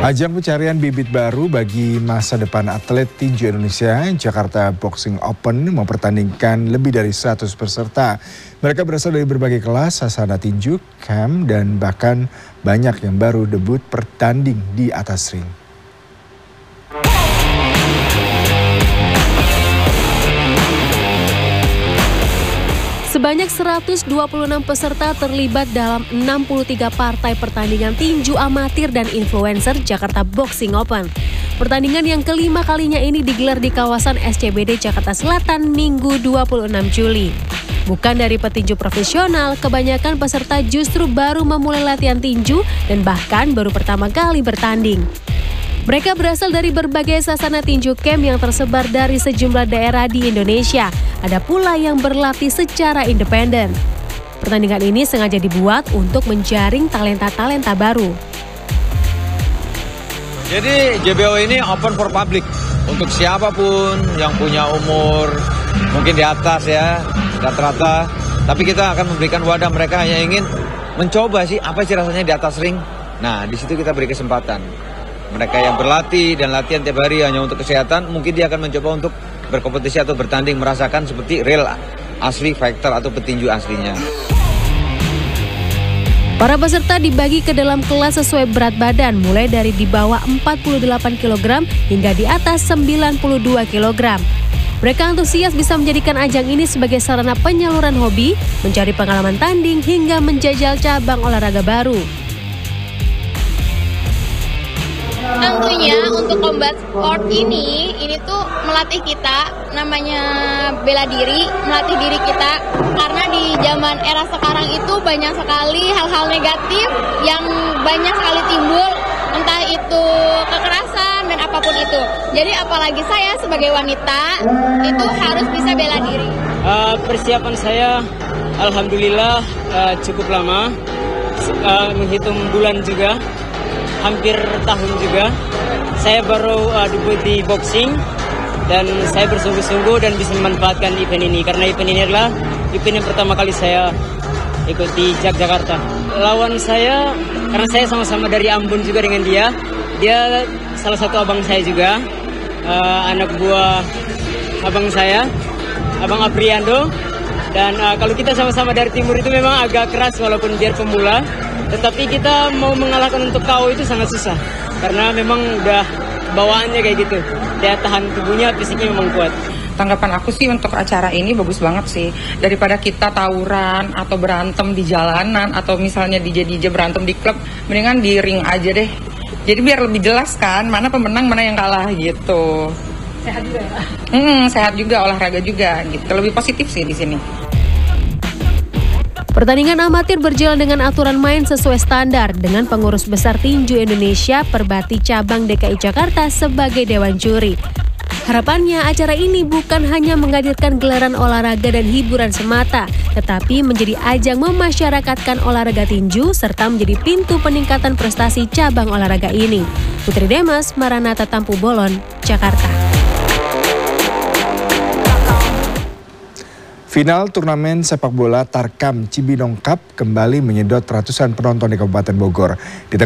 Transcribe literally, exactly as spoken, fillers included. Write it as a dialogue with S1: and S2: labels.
S1: Ajang pencarian bibit baru bagi masa depan atlet tinju Indonesia, Jakarta Boxing Open mempertandingkan lebih dari seratus peserta. Mereka berasal dari berbagai kelas, sasana tinju, camp, dan bahkan banyak yang baru debut bertanding di atas ring.
S2: Sebanyak seratus dua puluh enam peserta terlibat dalam enam puluh tiga partai pertandingan tinju amatir dan influencer Jakarta Boxing Open. Pertandingan yang kelima kalinya ini digelar di kawasan S C B D Jakarta Selatan Minggu dua puluh enam Juli. Bukan dari petinju profesional, kebanyakan peserta justru baru memulai latihan tinju dan bahkan baru pertama kali bertanding. Mereka berasal dari berbagai sasana tinju camp yang tersebar dari sejumlah daerah di Indonesia. Ada pula yang berlatih secara independen. Pertandingan ini sengaja dibuat untuk menjaring talenta-talenta baru.
S3: Jadi J B O ini open for public. Untuk siapapun yang punya umur mungkin di atas ya, rata-rata. Tapi kita akan memberikan wadah mereka yang ingin mencoba sih apa sih rasanya di atas ring. Nah, di situ kita beri kesempatan. Mereka yang berlatih dan latihan tiap hari hanya untuk kesehatan, mungkin dia akan mencoba untuk berkompetisi atau bertanding, merasakan seperti real asli fighter atau petinju aslinya.
S2: Para peserta dibagi ke dalam kelas sesuai berat badan, mulai dari di bawah empat puluh delapan kilogram hingga di atas sembilan puluh dua kilogram. Mereka antusias bisa menjadikan ajang ini sebagai sarana penyaluran hobi, mencari pengalaman tanding, hingga menjajal cabang olahraga baru.
S4: Tentunya untuk combat sport ini, ini tuh melatih kita, namanya bela diri, melatih diri kita. Karena di zaman era sekarang itu banyak sekali hal-hal negatif yang banyak sekali timbul, entah itu kekerasan dan apapun itu. Jadi apalagi saya sebagai wanita, itu harus bisa bela diri.
S5: Uh, persiapan saya, alhamdulillah uh, cukup lama, uh, menghitung bulan juga. Hampir tahun juga. Saya baru uh, debut di boxing dan saya bersungguh-sungguh dan bisa memanfaatkan event ini karena event ini adalah event yang pertama kali saya ikut di Jakarta. Lawan saya, karena saya sama-sama dari Ambon juga dengan dia, dia salah satu abang saya juga, uh, anak buah abang saya, Abang Apriando. Dan uh, kalau kita sama-sama dari timur itu memang agak keras walaupun biar pemula. Tetapi kita mau mengalahkan untuk K O itu sangat susah. Karena memang udah bawaannya kayak gitu. Daya tahan tubuhnya, fisiknya memang kuat.
S6: Tanggapan aku sih untuk acara ini bagus banget sih. Daripada kita tawuran atau berantem di jalanan atau misalnya D J D J berantem di klub, mendingan di ring aja deh. Jadi biar lebih jelas kan mana pemenang, mana yang kalah gitu.
S2: Sehat juga ya?
S6: Hmm, sehat juga, olahraga juga gitu. Lebih positif sih di sini.
S2: Pertandingan amatir berjalan dengan aturan main sesuai standar dengan pengurus besar tinju Indonesia Perbati Cabang D K I Jakarta sebagai dewan juri. Harapannya acara ini bukan hanya menghadirkan gelaran olahraga dan hiburan semata, tetapi menjadi ajang memasyarakatkan olahraga tinju serta menjadi pintu peningkatan prestasi cabang olahraga ini. Putri Demas, Maranatha Tampu Bolon, Jakarta.
S1: Final turnamen sepak bola Tarkam Cibinong Cup kembali menyedot ratusan penonton di Kabupaten Bogor. Di tengah